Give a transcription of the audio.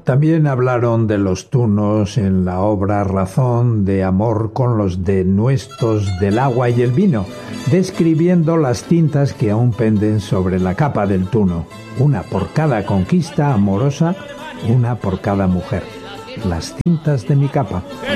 También hablaron de los tunos en la obra Razón de amor con los denuestos del agua y el vino, describiendo las tintas que aún penden sobre la capa del tuno, una por cada conquista amorosa, una por cada mujer. Las tintas de mi capa.